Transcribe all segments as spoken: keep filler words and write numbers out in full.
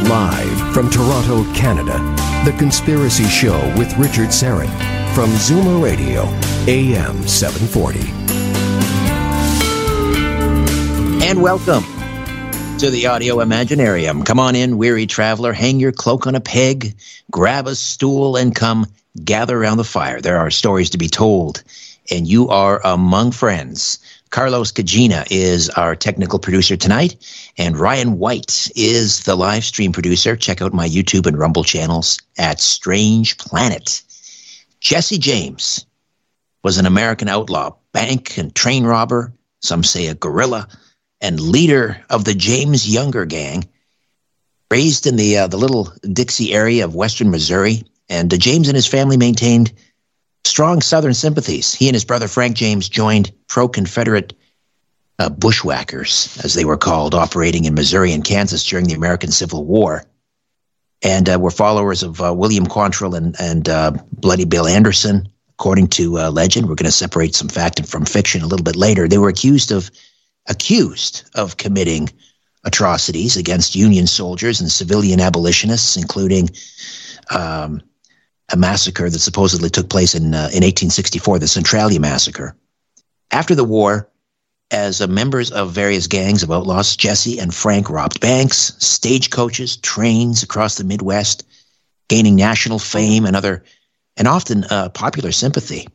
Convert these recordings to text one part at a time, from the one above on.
Live from Toronto, Canada, The Conspiracy Show with Richard Syrett from Zoomer Radio, A M seven forty. And welcome to the Audio Imaginarium. Come on in, weary traveler, hang your cloak on a peg, grab a stool, and come gather around the fire. There are stories to be told, and you are among friends. Carlos Cagina is our technical producer tonight, and Ryan White is the live stream producer. Check out my YouTube and Rumble channels at Strange Planet. Jesse James was an American outlaw, bank and train robber, some say a guerrilla, and leader of the James Younger Gang, raised in the uh, the little Dixie area of western Missouri. And uh, James and his family maintained strong Southern sympathies. He and his brother Frank James joined pro-Confederate uh, bushwhackers, as they were called, operating in Missouri and Kansas during the American Civil War, and uh, were followers of uh, William Quantrill and, and uh, Bloody Bill Anderson. According to uh, legend, we're going to separate some fact from fiction a little bit later. They were accused of accused of committing atrocities against Union soldiers and civilian abolitionists, including um, a massacre that supposedly took place in uh, in eighteen sixty-four, the Centralia Massacre. After the war, as uh, members of various gangs of outlaws, Jesse and Frank robbed banks, stagecoaches, trains across the Midwest, gaining national fame and other, and often uh, popular sympathy.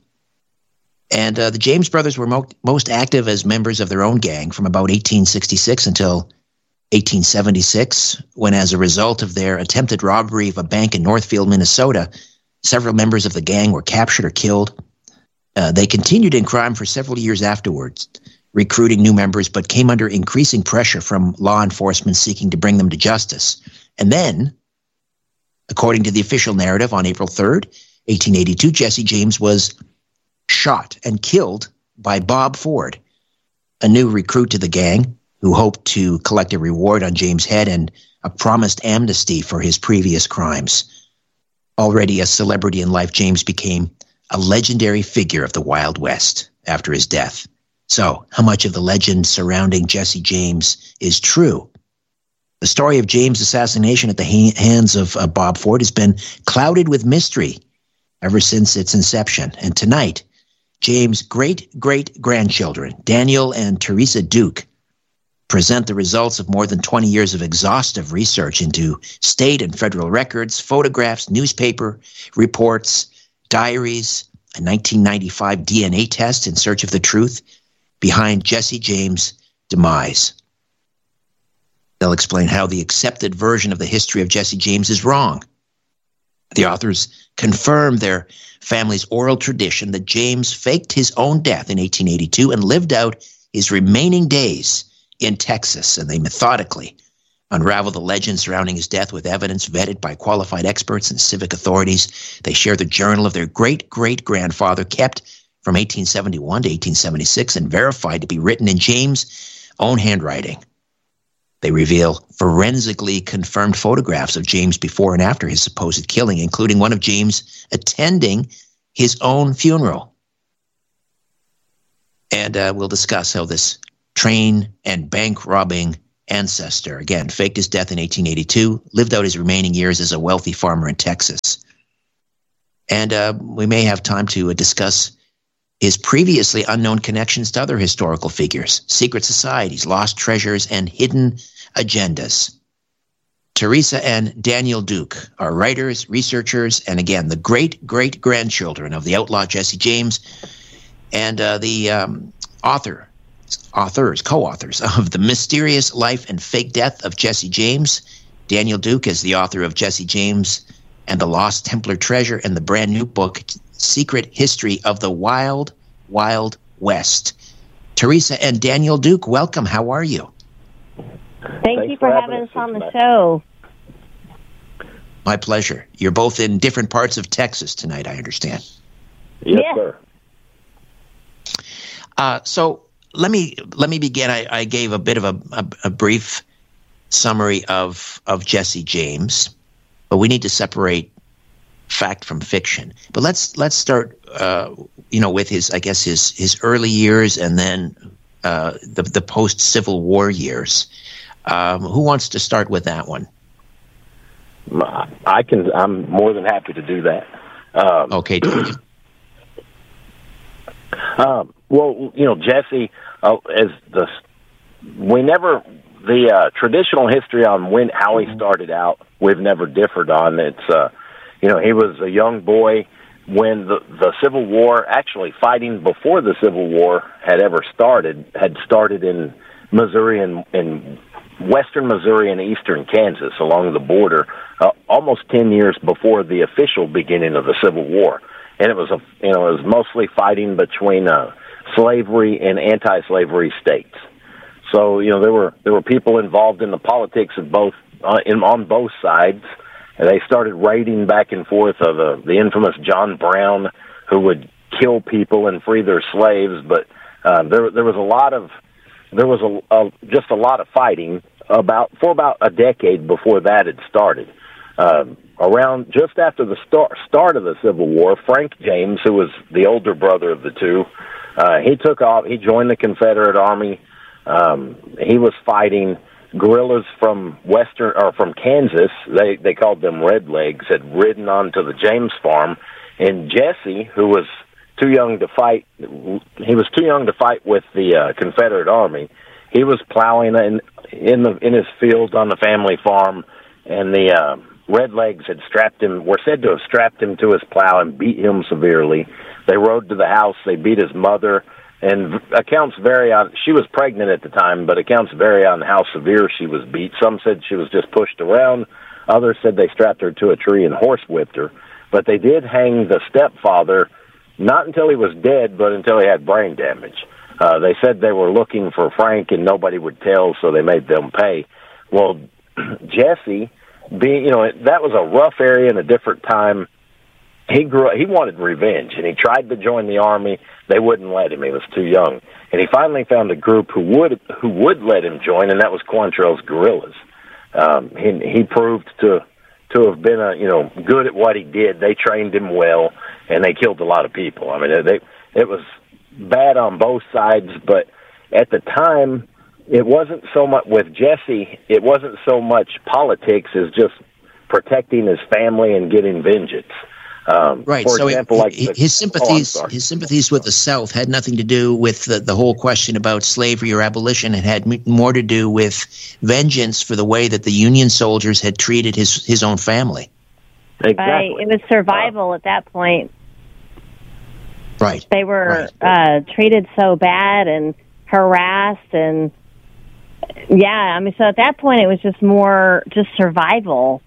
And uh, the James brothers were mo- most active as members of their own gang from about eighteen sixty-six until eighteen seventy-six, when, as a result of their attempted robbery of a bank in Northfield, Minnesota, several members of the gang were captured or killed. Uh, they continued in crime for several years afterwards, recruiting new members, but came under increasing pressure from law enforcement seeking to bring them to justice. And then, according to the official narrative, on April third, eighteen eighty-two, Jesse James was shot and killed by Bob Ford, a new recruit to the gang who hoped to collect a reward on James' head and a promised amnesty for his previous crimes. Already a celebrity in life, James became a legendary figure of the Wild West after his death. So, how much of the legend surrounding Jesse James is true? The story of James' assassination at the ha- hands of uh, Bob Ford has been clouded with mystery ever since its inception. And tonight, James' great-great-grandchildren, Daniel and Teresa Duke, present the results of more than twenty years of exhaustive research into state and federal records, photographs, newspaper reports, diaries, a nineteen ninety-five D N A test in search of the truth behind Jesse James' demise. They'll explain how the accepted version of the history of Jesse James is wrong. The authors confirm their family's oral tradition that James faked his own death in eighteen eighty-two and lived out his remaining days in Texas, and they methodically unravel the legend surrounding his death with evidence vetted by qualified experts and civic authorities. They share the journal of their great-great-grandfather, kept from eighteen seventy-one to eighteen seventy-six and verified to be written in James' own handwriting. They reveal forensically confirmed photographs of James before and after his supposed killing, including one of James attending his own funeral. And uh, we'll discuss how this train and bank robbing ancestor, again, faked his death in eighteen eighty-two, lived out his remaining years as a wealthy farmer in Texas. And uh, we may have time to uh, discuss his previously unknown connections to other historical figures, secret societies, lost treasures, and hidden agendas. Teresa and Daniel Duke are writers, researchers, and again, the great-great-grandchildren of the outlaw Jesse James, and uh, the um, author authors, co-authors of The Mysterious Life and Fake Death of Jesse James. Daniel Duke is the author of Jesse James and the Lost Templar Treasure, and the brand new book, Secret History of the Wild, Wild West. Teresa and Daniel Duke, welcome. How are you? Thank Thanks you for, for having, having us on the show. My pleasure. You're both in different parts of Texas tonight, I understand. Yes, yes. sir. Uh, so, Let me let me begin. I, I gave a bit of a, a, a brief summary of of Jesse James, but we need to separate fact from fiction. But let's let's start, uh, you know, with his I guess his his early years and then uh, the the post Civil War years. Um, who wants to start with that one? I can. I'm more than happy to do that. Um, okay. um, well, you know, Jesse, uh, as the we never the uh, traditional history on when how he started out, we've never differed on. It's uh, you know, he was a young boy when the the Civil War, actually fighting before the Civil War had ever started, had started in Missouri and in western Missouri and eastern Kansas along the border, uh, almost ten years before the official beginning of the Civil War. And it was a, you know, it was mostly fighting between uh, slavery and anti-slavery states. So, you know, there were there were people involved in the politics of both uh, in, on both sides, and they started raiding back and forth of the, the infamous John Brown, who would kill people and free their slaves. But uh, there there was a lot of there was a, a just a lot of fighting about for about a decade before that had started. Um, around just after the start start of the Civil War, Frank James, who was the older brother of the two, uh, he took off. He joined the Confederate Army. Um, he was fighting guerrillas from western or from Kansas. They they called them Redlegs. Had ridden onto the James farm, and Jesse, who was too young to fight, he was too young to fight with the uh, Confederate Army. He was plowing in in the in his fields on the family farm, and the uh, Redlegs had strapped him. Were said to have strapped him to his plow and beat him severely. They rode to the house. They beat his mother. And accounts vary on, she was pregnant at the time, but accounts vary on how severe she was beat. Some said she was just pushed around. Others said they strapped her to a tree and horsewhipped her. But they did hang the stepfather, not until he was dead, but until he had brain damage. Uh, they said they were looking for Frank and nobody would tell, so they made them pay. Well, Jesse, being, you know, that was a rough area in a different time. He grew up, he wanted revenge, and he tried to join the Army. They wouldn't let him. He was too young. And he finally found a group who would who would let him join, and that was Quantrill's guerrillas. Um, he, he proved to to have been a you know good at what he did. They trained him well, and they killed a lot of people. I mean, they it was bad on both sides, but at the time, it wasn't so much with Jesse. It wasn't so much politics as just protecting his family and getting vengeance. Um, right. For so example, it, like his the, sympathies, oh, his sympathies with the South had nothing to do with the, the whole question about slavery or abolition. It had m- more to do with vengeance for the way that the Union soldiers had treated his his own family. Exactly. Right. It was survival uh, at that point. Right. They were right. uh, treated so bad and harassed, and yeah, I mean, so at that point, it was just more just survival.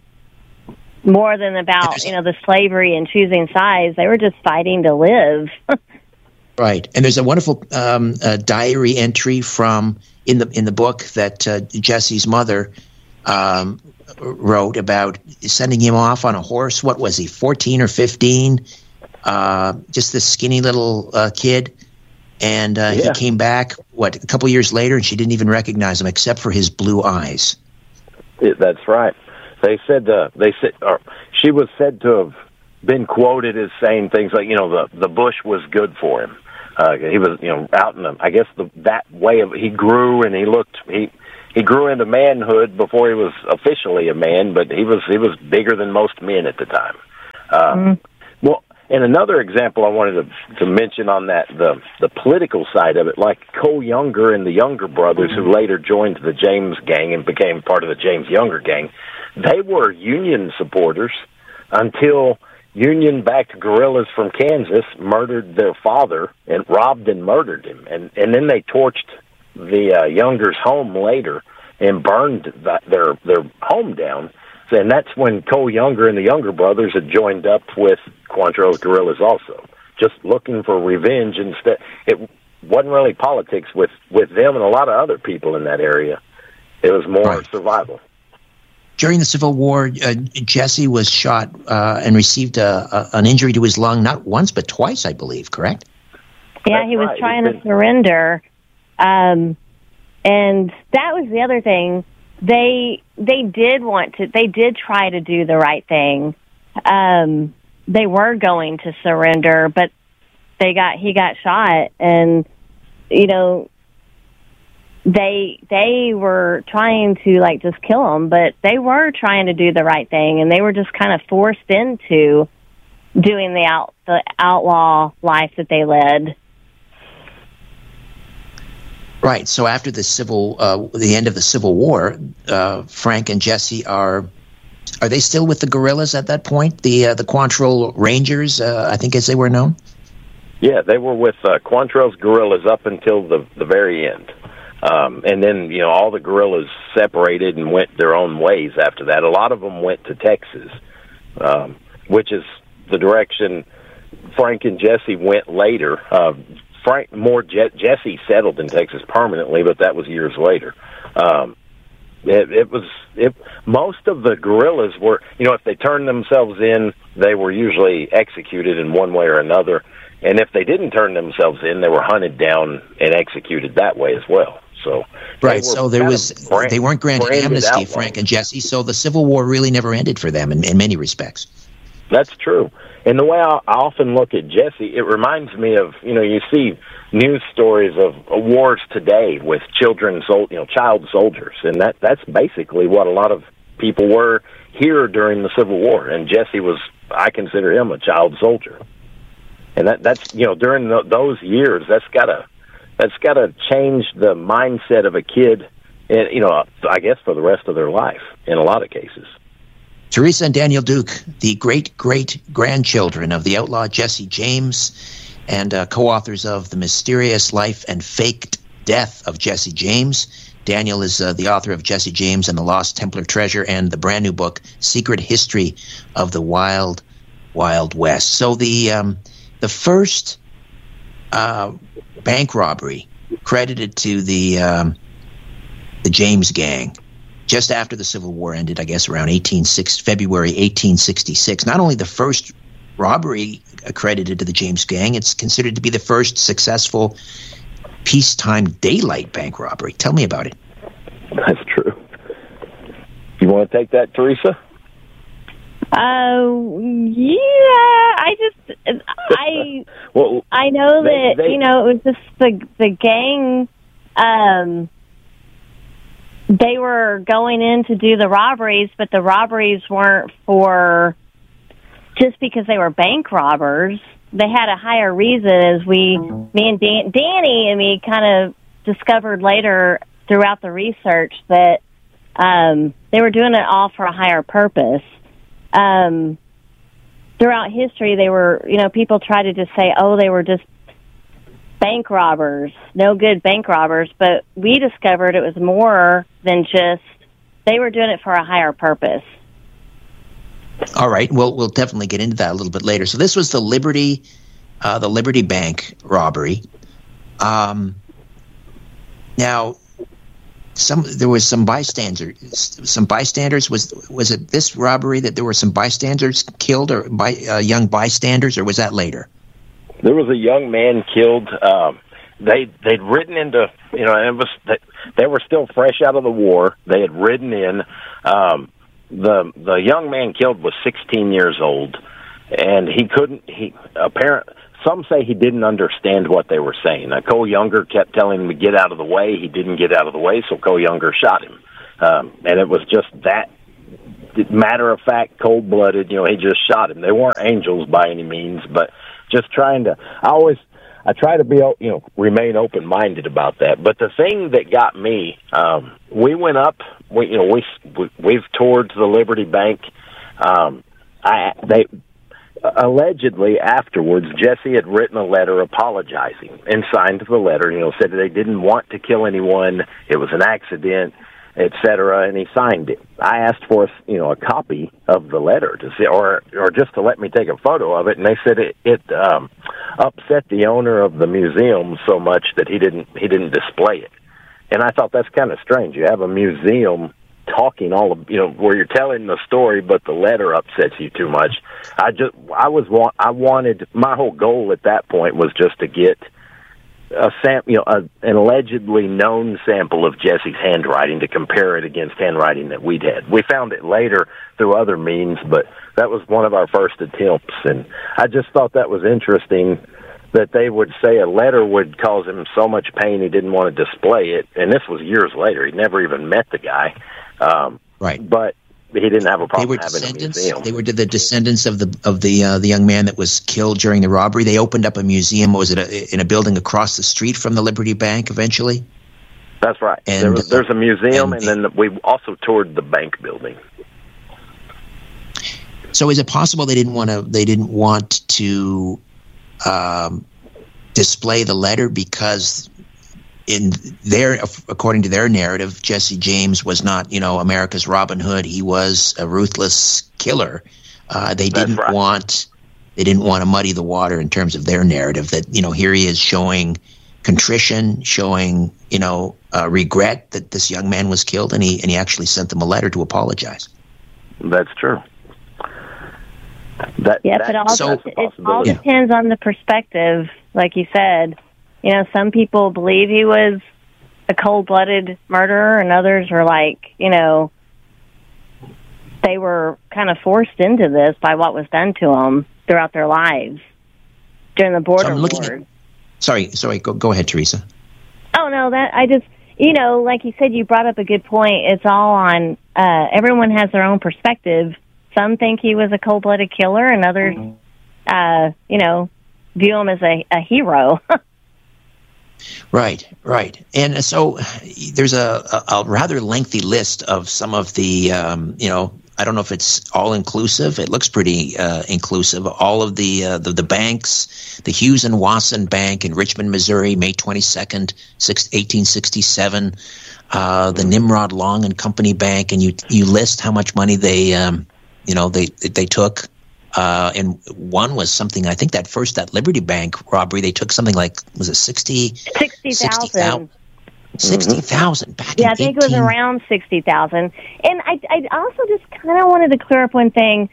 More than about, you know, the slavery and choosing sides. They were just fighting to live. Right. And there's a wonderful um, uh, diary entry from in the in the book that uh, Jesse's mother um, wrote about sending him off on a horse. What was he, fourteen or fifteen? Uh, just this skinny little uh, kid. And uh, yeah. he came back, what, a couple years later, and she didn't even recognize him except for his blue eyes. Yeah, that's right. They said uh, they said or she was said to have been quoted as saying things like, you know, the the bush was good for him. Uh, he was, you know, out in the, I guess the that way of he grew and he looked he he grew into manhood before he was officially a man, but he was he was bigger than most men at the time. Uh, mm-hmm. Well, and another example I wanted to to mention on that the the political side of it, like Cole Younger and the Younger brothers, mm-hmm. who later joined the James gang and became part of the James Younger gang. They were Union supporters until Union-backed guerrillas from Kansas murdered their father and robbed and murdered him. And, and then they torched the uh, Youngers' home later and burned that, their their home down. And that's when Cole Younger and the Younger brothers had joined up with Quantrill's guerrillas also, just looking for revenge. Instead, it wasn't really politics with, with them and a lot of other people in that area. It was more right. survival. During the Civil War, uh, Jesse was shot uh, and received a, a, an injury to his lung, not once but twice, I believe, correct? Yeah, That's he was right. trying been... to surrender. Um, and that was the other thing. They they did want to, they did try to do the right thing. Um, they were going to surrender, but they got he got shot. And, you know, they they were trying to like just kill them, but they were trying to do the right thing, and they were just kind of forced into doing the out the outlaw life that they led. Right. So after the civil, uh, the end of the Civil War, uh, Frank and Jesse are are they still with the guerrillas at that point? The uh, the Quantrill Rangers, uh, I think, as they were known. Yeah, they were with uh, Quantrill's guerrillas up until the the very end. Um, and then, you know, all the guerrillas separated and went their own ways after that. A lot of them went to Texas, um, which is the direction Frank and Jesse went later. Uh, Frank more Je- Jesse settled in Texas permanently, but that was years later. Um, it, it was it, most of the guerrillas were, you know, if they turned themselves in, they were usually executed in one way or another. And if they didn't turn themselves in, they were hunted down and executed that way as well. So right, so there was brand, they weren't granted amnesty, outlaws. Frank and Jesse. So the Civil War really never ended for them in, in many respects. That's true. And the way I, I often look at Jesse, it reminds me of, you know, you see news stories of wars today with children, you know, child soldiers, and that that's basically what a lot of people were here during the Civil War. And Jesse was, I consider him a child soldier. And that that's you know during the, those years, that's gotta that's gotta change the mindset of a kid, and you know I guess for the rest of their life in a lot of cases. Teresa and Daniel Duke, the great great grandchildren of the outlaw Jesse James, and uh, co-authors of The Mysterious Life and Faked Death of Jesse James. Daniel is uh, the author of Jesse James and the Lost Templar Treasure, and the brand new book Secret History of the Wild Wild West. So the um, The first uh, bank robbery credited to the um, the James Gang, just after the Civil War ended, I guess around February eighteen sixty-six. Not only the first robbery accredited to the James Gang, it's considered to be the first successful peacetime daylight bank robbery. Tell me about it. That's true. You want to take that, Teresa? Uh, yeah, I just, I, well, I know they, that, they, you know, it was just the, the gang, um, they were going in to do the robberies, but the robberies weren't for just because they were bank robbers. They had a higher reason, as we, me and Dan, Danny and me kind of discovered later throughout the research that, um, they were doing it all for a higher purpose. Um, throughout history, they were, you know, people try to just say, oh, they were just bank robbers, no good bank robbers. But we discovered it was more than just, they were doing it for a higher purpose. All right. Well, we'll definitely get into that a little bit later. So this was the Liberty, uh, the Liberty Bank robbery. Um, now, Some there was some bystanders. Some bystanders was was it this robbery that there were some bystanders killed, or by uh, young bystanders, or was that later? There was a young man killed. Um, they they'd ridden into you know, and it was they, they were still fresh out of the war. They had ridden in. Um, the the young man killed was sixteen years old, and he couldn't. He apparent. Some say he didn't understand what they were saying. Now, Cole Younger kept telling him to get out of the way. He didn't get out of the way, so Cole Younger shot him. Um, and it was just that matter of fact, cold blooded. You know, he just shot him. They weren't angels by any means, but just trying to. I always, I try to be, you know, remain open minded about that. But the thing that got me, um, we went up. We, you know, we, we we've toured the Liberty Bank. Um, I they. Allegedly, afterwards, Jesse had written a letter apologizing and signed the letter, you know, said that they didn't want to kill anyone, it was an accident, et cetera, and he signed it. I asked for, you know, a copy of the letter to see, or or just to let me take a photo of it, and they said it, it um, upset the owner of the museum so much that he didn't he didn't display it. And I thought that's kind of strange. You have a museum talking all of, you know, where you're telling the story, but the letter upsets you too much. I just, I was, I wanted, my whole goal at that point was just to get a sam, you know, a, an allegedly known sample of Jesse's handwriting to compare it against handwriting that we'd had. We found it later through other means, but that was one of our first attempts, and I just thought that was interesting that they would say a letter would cause him so much pain he didn't want to display it. And this was years later. He never even met the guy. Um, right. But he didn't have a problem they were having a descendants. museum. They were the descendants of the of the uh, the young man that was killed during the robbery. They opened up a museum. Was it a, in a building across the street from the Liberty Bank eventually? That's right. And, there was, there's a museum, and, and then we also toured the bank building. So is it possible they didn't want to? They didn't want to um, display the letter because, in their, according to their narrative, Jesse James was not, you know, America's Robin Hood. He was a ruthless killer. Uh, they didn't right. want. They didn't want to muddy the water in terms of their narrative. That, you know, here he is showing contrition, showing, you know, uh, regret that this young man was killed, and he and he actually sent them a letter to apologize. That's true. That, yeah, that, but also, so, it all depends on the perspective. Like you said, you know, some people believe he was a cold-blooded murderer, and others are like, you know, they were kind of forced into this by what was done to them throughout their lives during the border so wars. At, sorry, sorry, go, go ahead, Teresa. Oh, no, that I just, you know, like you said, you brought up a good point. It's all on, uh, everyone has their own perspective. Some think he was a cold-blooded killer, and others, uh, you know, view him as a, a hero. Right, right. And so there's a, a, a rather lengthy list of some of the, um, you know, I don't know if it's all-inclusive. It looks pretty uh, inclusive. All of the, uh, the the banks, the Hughes and Wasson Bank in Richmond, Missouri, May twenty-second, eighteen sixty-seven, uh, the Nimrod Long and Company Bank, and you you list how much money they, um, you know, they they took. Uh, and one was something, I think that first, that Liberty Bank robbery, they took something like, was it sixty? sixty thousand. sixty thousand back yeah, in I think eighteen it was around sixty thousand. And I, I also just kind of wanted to clear up one thing.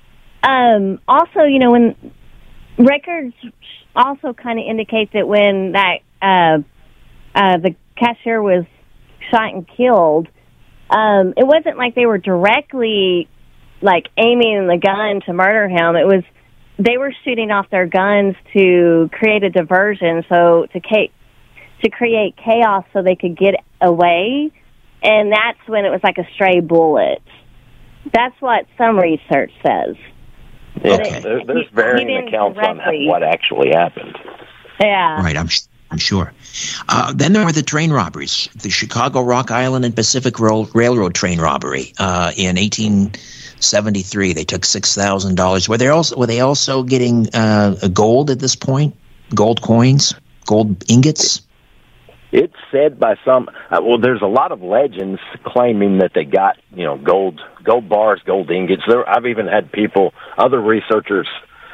Um, also, you know, when records also kind of indicate that when that uh, uh, the cashier was shot and killed, um, it wasn't like they were directly like aiming the gun to murder him. It was, they were shooting off their guns to create a diversion, so to ca- to create chaos so they could get away. And that's when it was like a stray bullet. That's what some research says. Yeah, Okay. there, there's varying accounts on how, what actually happened. Yeah. Right, I'm I'm sure. Uh, then there were the train robberies, the Chicago, Rock Island, and Pacific Ro- Railroad train robbery uh, in eighteen seventy-three. They took six thousand dollars. Were they also were they also getting uh, gold at this point? Gold coins, gold ingots. It's said by some. Uh, well, there's a lot of legends claiming that they got, you know, gold, gold bars, gold ingots. There, I've even had people, other researchers,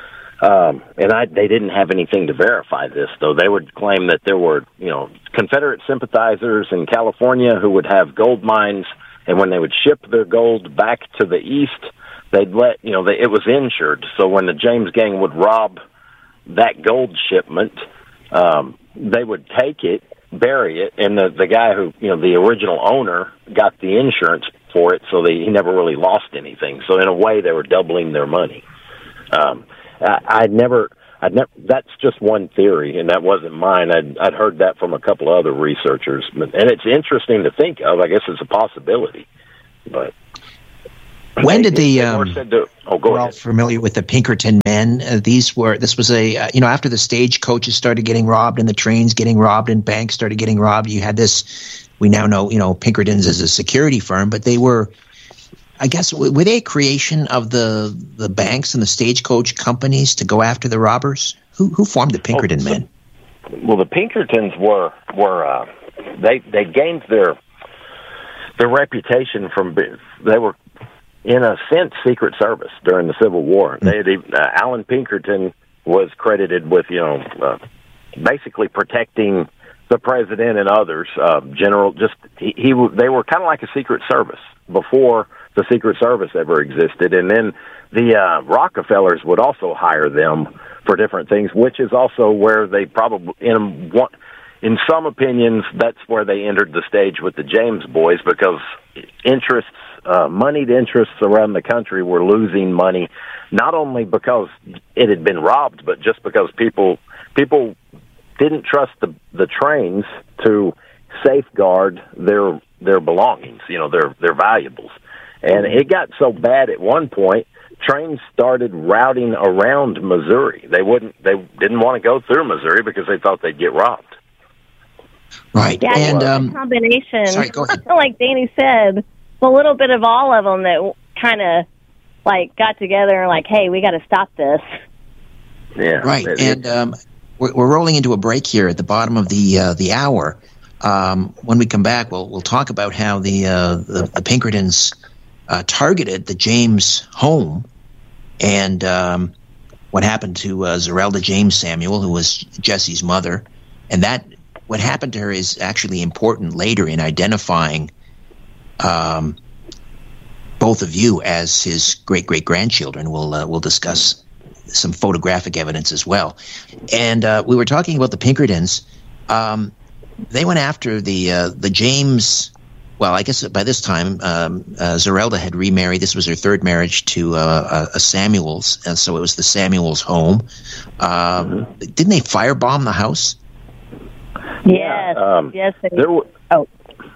um, and I, they didn't have anything to verify this, though. They would claim that there were, you know, Confederate sympathizers in California who would have gold mines, and when they would ship their gold back to the east, they'd let, you know, they, it was insured. So when the James gang would rob that gold shipment, um, they would take it, bury it, and the the guy who, you know, the original owner got the insurance for it, so they, he never really lost anything. So in a way, they were doubling their money. Um, I, I'd never, I'd never. That's just one theory, and that wasn't mine. I'd I'd heard that from a couple of other researchers, but, and it's interesting to think of. I guess it's a possibility, but. When did the um, to, oh, go we're all ahead. familiar with the Pinkerton men? Uh, these were this was a uh, you know, after the stagecoaches started getting robbed and the trains getting robbed and banks started getting robbed, you had this. We now know, you know, Pinkertons as a security firm, but they were, I guess, were they a creation of the the banks and the stagecoach companies to go after the robbers? Who who formed the Pinkerton oh, so, men? Well, the Pinkertons were were uh, they they gained their their reputation from they were. in a sense, Secret Service during the Civil War. They had, uh, Alan Pinkerton was credited with, you know, uh, basically protecting the president and others. Uh, General, just he, he they were kind of like a Secret Service before the Secret Service ever existed. And then the uh, Rockefellers would also hire them for different things, which is also where they probably in one. In some opinions, that's where they entered the stage with the James boys, because interests uh, moneyed interests around the country were losing money, not only because it had been robbed, but just because people people didn't trust the the trains to safeguard their their belongings, you know, their their valuables. And it got so bad at one point, trains started routing around Missouri. They wouldn't they didn't want to go through Missouri because they thought they'd get robbed. Right. Yeah, and um, a combination. Sorry, go ahead. Like Danny said, a little bit of all of them that kind of like got together and like, hey, we got to stop this. Yeah. Right. It, and um, we're, we're rolling into a break here at the bottom of the uh, the hour. Um, when we come back, we'll we'll talk about how the uh, the, the Pinkertons uh, targeted the James home, and um, what happened to uh, Zerelda James Samuel, who was Jesse's mother, and that what happened to her is actually important later in identifying um, both of you as his great great grandchildren. We'll uh, we'll discuss some photographic evidence as well, and uh, we were talking about the Pinkertons. Um, They went after the uh, the James. Well, I guess by this time, um, uh, Zerelda had remarried. This was her third marriage to uh, a Samuels, and so it was the Samuels home. Um, mm-hmm. Didn't they firebomb the house? Yes. Um, yes. They, there were, oh,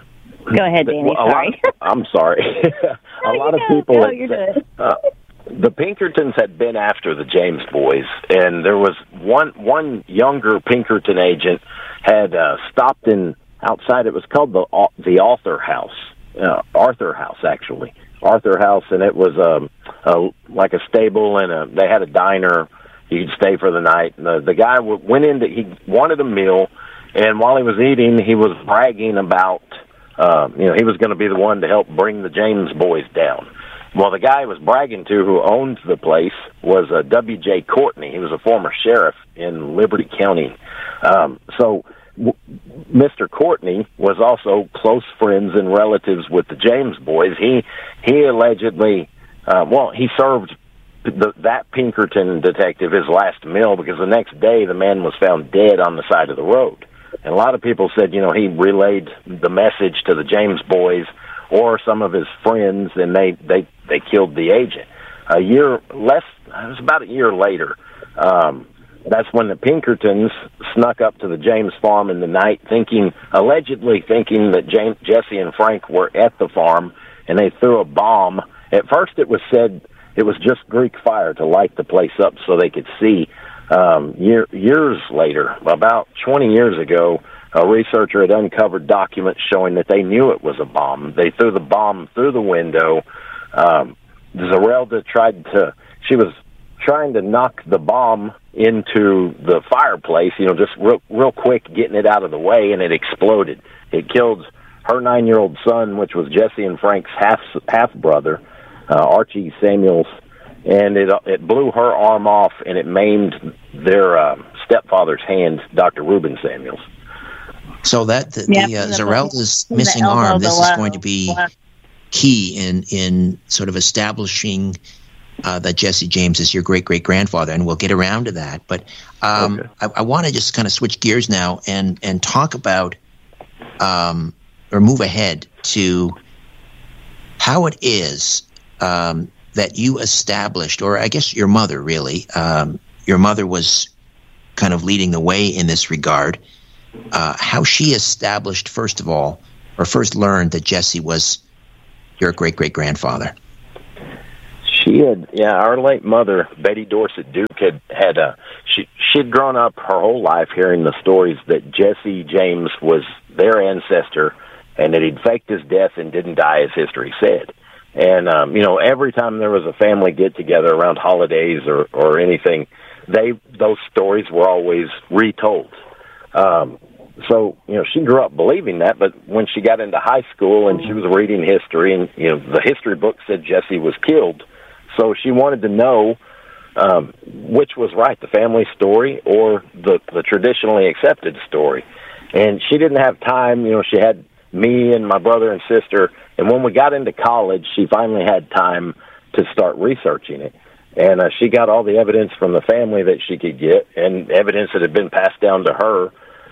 go ahead, Danny. Well, sorry. Lot, I'm sorry. no, a lot of good. people. No, had, you're good. Uh, the Pinkertons had been after the James boys, and there was one one younger Pinkerton agent had uh, stopped in outside. It was called the the Arthur House, uh, Arthur House actually, Arthur House, and it was um, a, like a stable, and a, they had a diner. You could stay for the night. And the, the guy w- went in to, he wanted a meal, and while he was eating, he was bragging about uh, you know he was going to be the one to help bring the James boys down. Well, the guy he was bragging to, who owned the place, was uh, W J Courtney. He was a former sheriff in Liberty County. Um, so w- Mister Courtney was also close friends and relatives with the James boys. He he allegedly, uh, well, he served the, that Pinkerton detective his last meal because the next day the man was found dead on the side of the road. And a lot of people said, you know, he relayed the message to the James boys or some of his friends, and they, they, they killed the agent. A year less, it was about a year later, um, that's when the Pinkertons snuck up to the James farm in the night, thinking, allegedly thinking that James, Jesse and Frank were at the farm, and they threw a bomb. At first it was said it was just Greek fire to light the place up so they could see. Um, year, years later, about twenty years ago, a researcher had uncovered documents showing that they knew it was a bomb. They threw the bomb through the window. Um, Zerelda tried to, she was trying to knock the bomb into the fireplace, you know, just real, real quick, getting it out of the way, and it exploded. It killed her nine-year-old son, which was Jesse and Frank's half, half-brother, uh, Archie Samuels, and it, it blew her arm off, and it maimed their uh, stepfather's hand, Doctor Reuben Samuels. So that the, yeah, the uh, Zerelda's missing arm, this is going to be key in in sort of establishing uh, that Jesse James is your great great grandfather, and we'll get around to that. But um, okay. I, I want to just kind of switch gears now and and talk about um, or move ahead to how it is um, that you established, or I guess your mother really, um, your mother was kind of leading the way in this regard. Uh, how she established, first of all, or first learned that Jesse was your great-great-grandfather. She had, yeah, our late mother, Betty Dorset Duke, had, had a, she, she'd grown up her whole life hearing the stories that Jesse James was their ancestor and that he'd faked his death and didn't die, as history said. And, um, you know, every time there was a family get-together around holidays or, or anything, they those stories were always retold. Um, so, you know, she grew up believing that, but when she got into high school and she was reading history, and, you know, the history book said Jesse was killed, so she wanted to know um, which was right, the family story or the, the traditionally accepted story. And she didn't have time, you know, she had me and my brother and sister, and when we got into college, she finally had time to start researching it. And uh, she got all the evidence from the family that she could get, and evidence that had been passed down to her.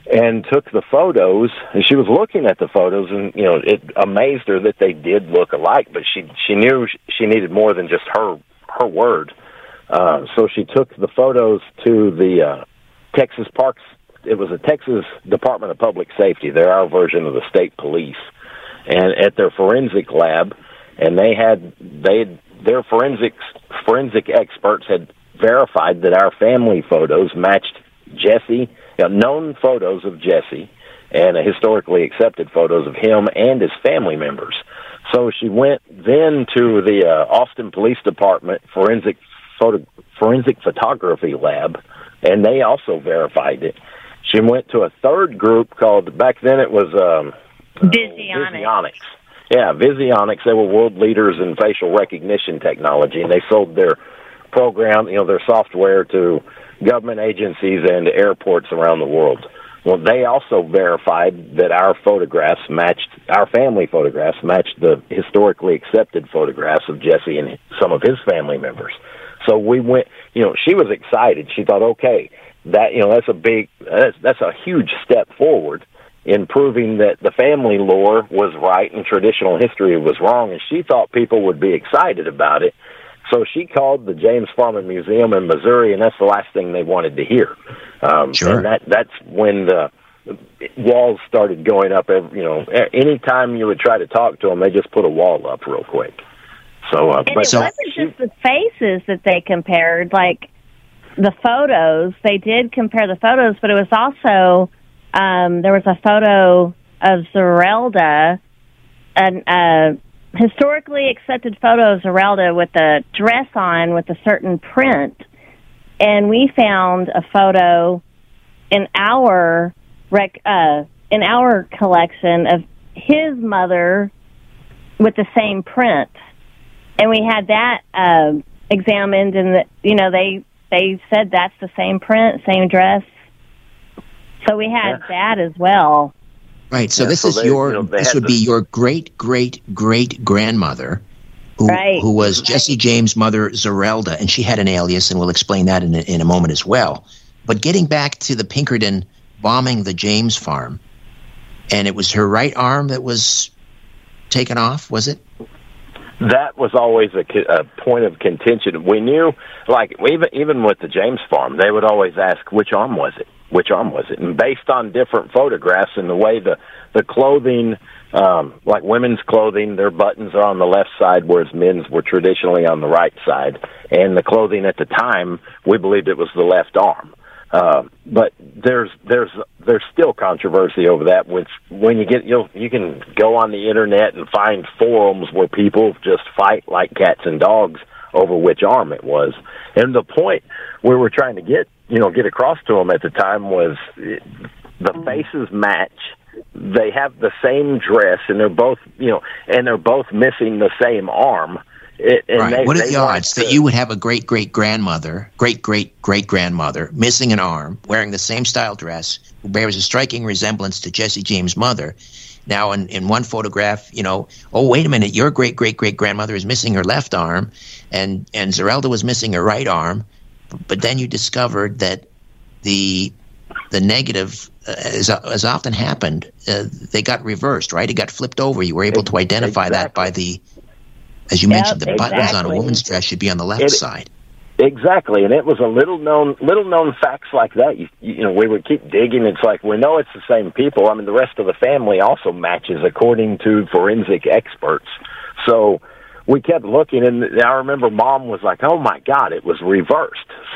and took the photos. And she was looking at the photos, and you know, it amazed her that they did look alike. But she she knew she needed more than just her her word. Uh, so she took the photos to the uh, Texas Parks. It was a Texas Department of Public Safety. They're our version of the state police, and at their forensic lab, and they had they their forensics forensic experts had verified that our family photos matched Jesse, you know, known photos of Jesse, and historically accepted photos of him and his family members. So she went then to the uh, Austin Police Department forensic photo, forensic photography lab, and they also verified it. She went to a third group called, back then it was um, Visionics. Visionics. Yeah, Visionics. They were world leaders in facial recognition technology, and they sold their program, you know, their software to government agencies and to airports around the world. Well, they also verified that our photographs matched, our family photographs matched the historically accepted photographs of Jesse and some of his family members. So we went, you know, she was excited. She thought, okay, that, you know, that's a big, that's, that's a huge step forward in proving that the family lore was right and traditional history was wrong. And she thought people would be excited about it. So she called the James Farman Museum in Missouri, and that's the last thing they wanted to hear. Um, sure. And that, that's when the walls started going up. Every, you know, any time you would try to talk to them, they just put a wall up real quick. So, uh, and but it so, wasn't just the faces that they compared, like the photos. They did compare the photos, but it was also, um, there was a photo of Zerelda, and uh, historically accepted photo of Zerelda with a dress on with a certain print, and we found a photo in our rec uh, in our collection of his mother with the same print, and we had that um, examined, and the, you know they they said that's the same print, same dress, so we had yeah. that as well. Right, so yeah, this so is they, your, you know, this would the, be your great-great-great-grandmother, who, right. who was right. Jesse James' mother, Zerelda, and she had an alias, and we'll explain that in a, in a moment as well. But getting back to the Pinkerton bombing the James farm, and it was her right arm that was taken off, was it? That was always a, a point of contention. We knew, like, even, even with the James farm, they would always ask, which arm was it? Which arm was it? And based on different photographs and the way the, the clothing, um, like women's clothing, their buttons are on the left side, whereas men's were traditionally on the right side. And the clothing at the time, we believed it was the left arm. Uh, but there's there's there's still controversy over that. Which when you get you you can go on the internet and find forums where people just fight like cats and dogs over which arm it was. And the point we were trying to get you know get across to them at the time was the faces match. They have the same dress, and they're both you know and they're both missing the same arm. It, right. They, what are the odds to, that you would have a great-great-grandmother, great-great-great-grandmother, missing an arm, wearing the same style dress, who bears a striking resemblance to Jesse James' mother? Now, in, in one photograph, you know, oh, wait a minute, your great-great-great-grandmother is missing her left arm, and, and Zerelda was missing her right arm, but then you discovered that the the negative, uh, as, as often happened, uh, they got reversed, right? It got flipped over. You were able to identify exactly. that by the... As you yep, mentioned, the exactly. buttons on a woman's dress should be on the left it, side. Exactly, and it was a little known, little known facts like that. You, you know, we would keep digging. It's like we know it's the same people. I mean, the rest of the family also matches according to forensic experts. So we kept looking, and I remember Mom was like, "Oh my God, it was reversed."